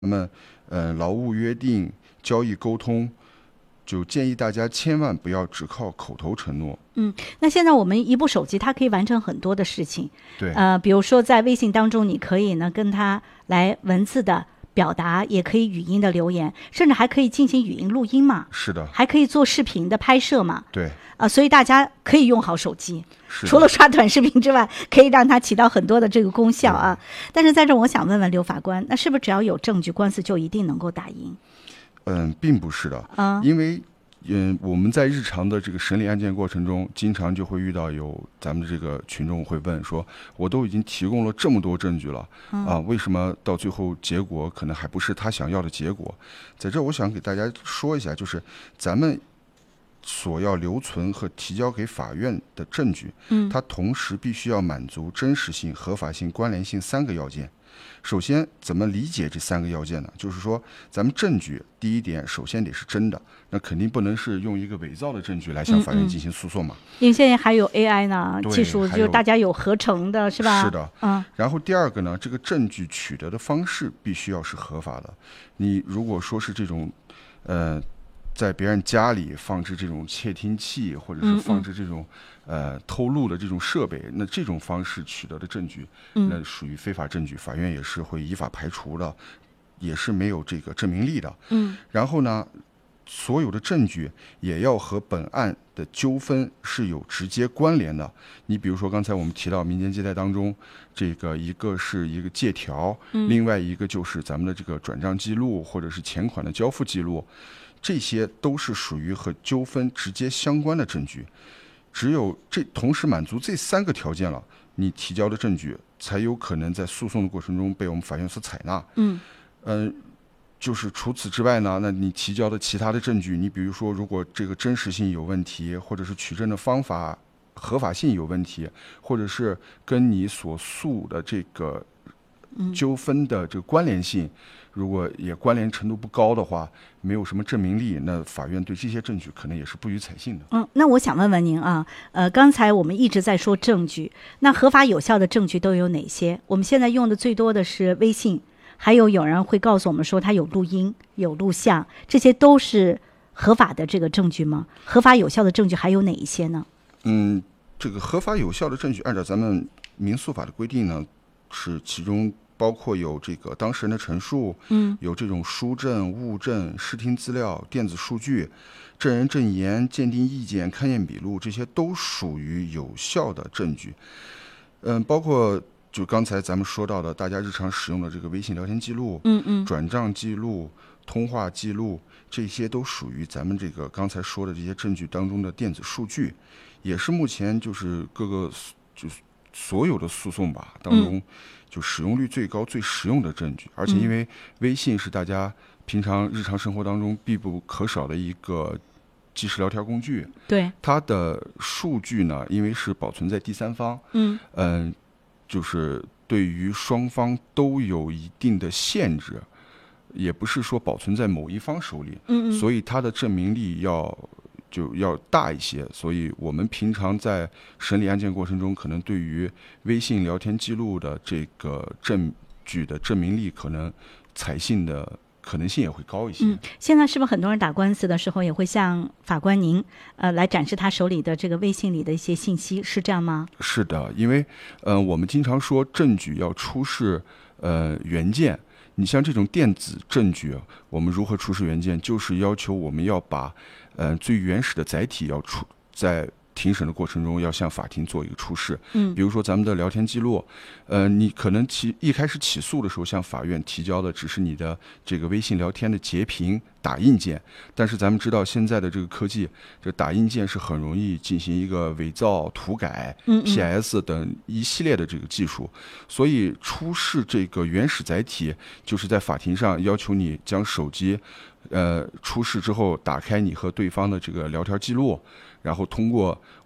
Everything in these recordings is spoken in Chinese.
咱们劳务约定、交易沟通，就建议大家千万不要只靠口头承诺。 那现在我们一部手机，它可以完成很多的事情。 对， 比如说在微信当中，你可以呢跟它来文字的表达，也可以语音的留言，甚至还可以进行语音录音嘛。 是的， 还可以做视频的拍摄嘛。 对， 所以大家可以用好手机， 是的除了刷短视频之外，可以让它起到很多的这个功效啊。但是在这，我想问问刘法官，那是不是只要有证据，官司就一定能够打赢？ 并不是的，因为我们在日常的这个审理案件过程中，经常就会遇到有咱们的这个群众会问说，我都已经提供了这么多证据了，为什么到最后结果可能还不是他想要的结果？在这，我想给大家说一下，就是咱们所要留存和提交给法院的证据，它同时必须要满足真实性、合法性、关联性三个要件。首先，怎么理解这三个要件呢？就是说，咱们证据第一点，首先得是真的，那肯定不能是用一个伪造的证据来向法院进行诉讼嘛。 因为现在还有 AI 呢， 对技术就是大家有合成的，是吧？ 是的，然后第二个呢，这个证据取得的方式必须要是合法的。你如果说是这种，在别人家里放置这种窃听器，或者是放置这种偷录的这种设备，那这种方式取得的证据，那属于非法证据，法院也是会依法排除的，也是没有这个证明力的。然后呢，所有的证据也要和本案的纠纷是有直接关联的。你比如说刚才我们提到民间借贷当中，这个一个是一个借条，另外一个就是咱们的这个转账记录或者是钱款的交付记录，这些都是属于和纠纷直接相关的证据。只有这同时满足这三个条件了，你提交的证据才有可能在诉讼的过程中被我们法院所采纳。就是除此之外呢，那你提交的其他的证据，你比如说如果这个真实性有问题，或者是取证的方法合法性有问题，或者是跟你所诉的这个纠纷的这个关联性，如果也关联程度不高的话，没有什么证明力，那法院对这些证据可能也是不予采信的。 那我想问问您啊，刚才我们一直在说证据，那合法有效的证据都有哪些？我们现在用的最多的是微信，还有人会告诉我们说他有录音、有录像，这些都是合法的这个证据吗？合法有效的证据还有哪一些呢？ 这个合法有效的证据，按照咱们民诉法的规定呢，是其中包括有这个当事人的陈述，有这种书证、物证、视听资料、电子数据、证人证言、鉴定意见、勘验笔录，这些都属于有效的证据。包括就刚才咱们说到的，大家日常使用的这个微信聊天记录、转账记录、通话记录，这些都属于咱们这个刚才说的这些证据当中的电子数据，也是目前就是各个就是所有的诉讼吧当中就使用率最高、最实用的证据。而且因为微信是大家平常日常生活当中必不可少的一个即时聊天工具， 对， 它的数据呢，因为是保存在第三方，就是对于双方都有一定的限制，也不是说保存在某一方手里，所以它的证明力就要大一些。所以我们平常在审理案件过程中，可能对于微信聊天记录的这个证据的证明力，可能采信的可能性也会高一些。 现在是不是很多人打官司的时候也会向法官您来展示他手里的这个微信里的一些信息，是这样吗？ 是的，因为我们经常说证据要出示原件。你像这种电子证据，我们如何出示原件？就是要求我们要把最原始的载体要在庭审的过程中要向法庭做一个出示。比如说咱们的聊天记录，你可能一开始起诉的时候向法院提交的只是你的这个微信聊天的截屏打印件，但是咱们知道现在的这个科技，这打印件是很容易进行一个伪造、涂改、PS 等一系列的这个技术，所以出示这个原始载体，就是在法庭上要求你将手机出示之后，打开你和对方的这个聊天记录，然后通过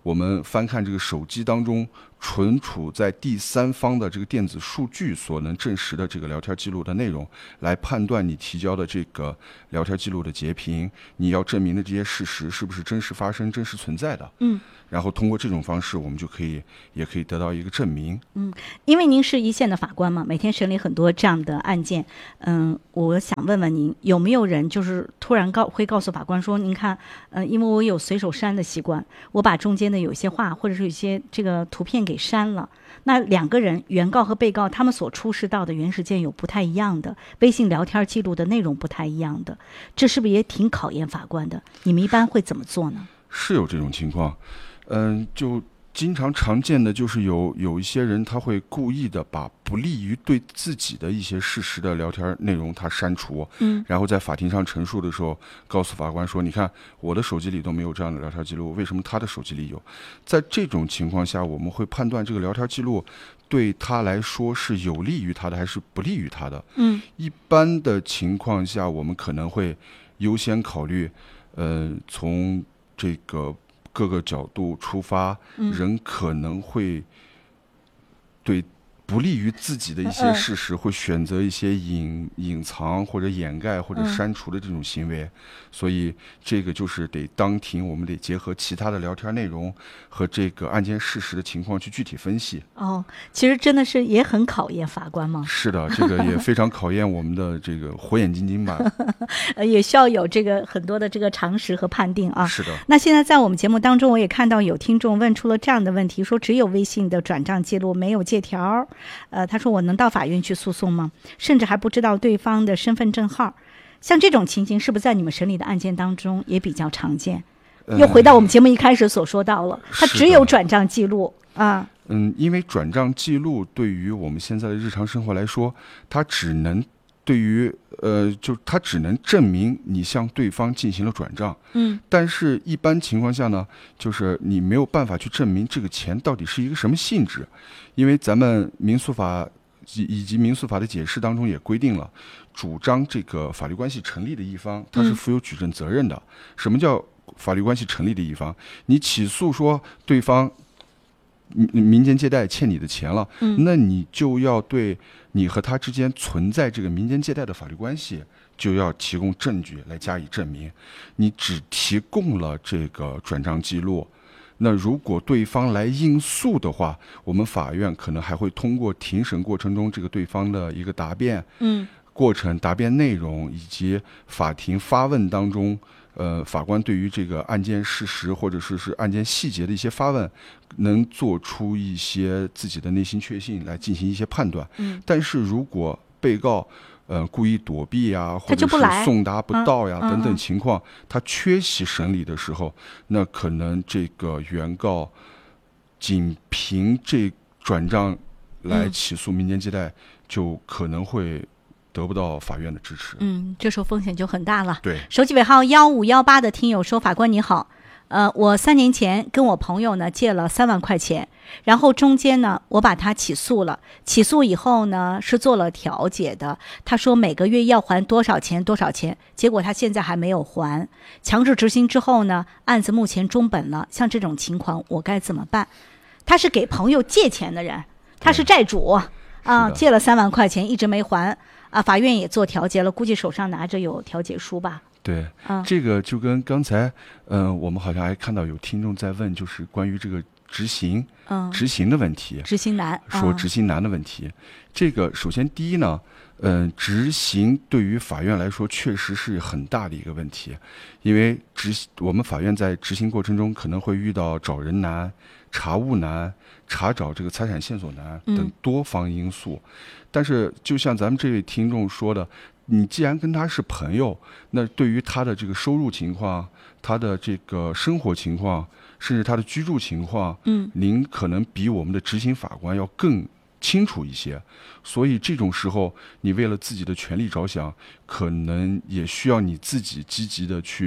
我们翻看这个手机当中存储在第三方的这个电子数据所能证实的这个聊天记录的内容，来判断你提交的这个聊天记录的截屏，你要证明的这些事实是不是真实发生、真实存在的。然后通过这种方式，我们也可以得到一个证明。 因为您是一线的法官嘛，每天审理很多这样的案件。我想问问您，有没有人就是突然会告诉法官说，您看，因为我有随手删的习惯，我把中间的有些话或者是有些这个图片给删了。那两个人，原告和被告，他们所出示到的原始件有不太一样的，微信聊天记录的内容不太一样的，这是不是也挺考验法官的？你们一般会怎么做呢？ 是有这种情况。就经常见的就是有一些人他会故意的把不利于对自己的一些事实的聊天内容他删除，然后在法庭上陈述的时候告诉法官说，你看我的手机里都没有这样的聊天记录，为什么他的手机里有？在这种情况下，我们会判断这个聊天记录对他来说是有利于他的还是不利于他的。一般的情况下，我们可能会优先考虑从这个各个角度出发，人可能会对不利于自己的一些事实，会选择一些隐藏或者掩盖或者删除的这种行为。所以这个就是得当庭，我们得结合其他的聊天内容和这个案件事实的情况去具体分析。 其实真的是也很考验法官嘛。 是的，这个也非常考验我们的这个火眼金睛吧。 也需要有这个很多的这个常识和判定啊。 是的。 那现在在我们节目当中，我也看到有听众问出了这样的问题，说只有微信的转账记录，没有借条。他说我能到法院去诉讼吗？甚至还不知道对方的身份证号。像这种情形是不是在你们审理的案件当中也比较常见？又回到我们节目一开始所说到了，他只有转账记录啊。 因为转账记录对于我们现在的日常生活来说，它只能对于它只能证明你向对方进行了转账。但是一般情况下呢，就是你没有办法去证明这个钱到底是一个什么性质，因为咱们民诉法以及民诉法的解释当中也规定了，主张这个法律关系成立的一方，他是负有举证责任的。什么叫法律关系成立的一方？你起诉说对方民间借贷欠你的钱了，那你就要对你和他之间存在这个民间借贷的法律关系，就要提供证据来加以证明。你只提供了这个转账记录，那如果对方来应诉的话，我们法院可能还会通过庭审过程中这个对方的一个答辩过程、答辩内容，以及法庭发问当中法官对于这个案件事实或者是案件细节的一些发问，能做出一些自己的内心确信来进行一些判断。但是如果被告故意躲避呀，或者是送达不到呀等等情况，他缺席审理的时候，那可能这个原告仅凭这转账来起诉民间借贷，就可能会得不到法院的支持。 这时候风险就很大了。 对， 手机尾号1518的听友说，法官你好，我3年前跟我朋友呢借了3万块钱，然后中间呢我把他起诉了，起诉以后呢是做了调解的，他说每个月要还多少钱多少钱，结果他现在还没有还，强制执行之后呢，案子目前中本了，像这种情况我该怎么办？他是给朋友借钱的人，他是债主借了3万块钱一直没还法院也做调解了，估计手上拿着有调解书吧。 对，这个就跟刚才我们好像还看到有听众在问，就是关于这个执行的问题， 执行难， 说执行难的问题。这个首先第一呢，执行对于法院来说确实是很大的一个问题，因为我们法院在执行过程中可能会遇到找人难、查物难、查找这个财产线索难等多方因素。但是就像咱们这位听众说的，你既然跟他是朋友，那对于他的这个收入情况、他的这个生活情况，甚至他的居住情况，您可能比我们的执行法官要更清楚一些。所以这种时候，你为了自己的权利着想，可能也需要你自己积极的去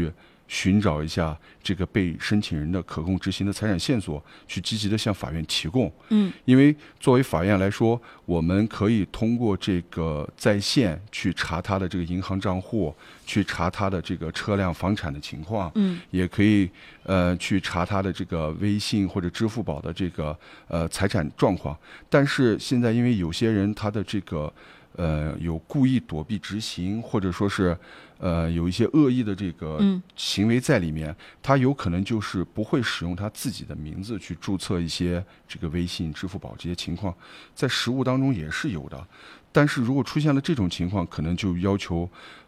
寻找一下这个被申请人的可供执行的财产线索，去积极的向法院提供。因为作为法院来说，我们可以通过这个在线去查他的这个银行账户，去查他的这个车辆房产的情况，也可以去查他的这个微信或者支付宝的这个财产状况。但是现在因为有些人他的这个有故意躲避执行，或者说是有一些恶意的这个行为在里面，他有可能就是不会使用他自己的名字去注册一些这个微信、支付宝这些情况，在实务当中也是有的。但是如果出现了这种情况，可能就要求